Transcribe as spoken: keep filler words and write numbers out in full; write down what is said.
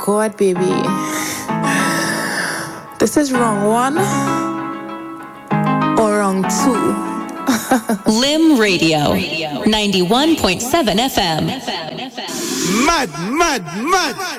God, baby. This is wrong one or wrong two? Lim Radio, ninety-one point seven F M. Mad, mad, mad.